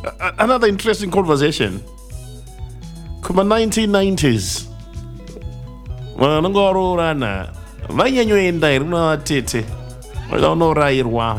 Another interesting conversation. Kuma 1990s. Vanongororana. Vanyanyuenda iri muna vatete. Vanorairwa